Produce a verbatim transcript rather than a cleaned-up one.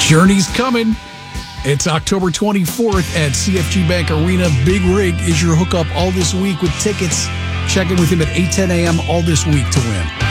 Journey's coming. It's October twenty-fourth at C F G Bank Arena. Big Rig is your hookup all this week with tickets. Check in with him at eight ten a.m. all this week to win.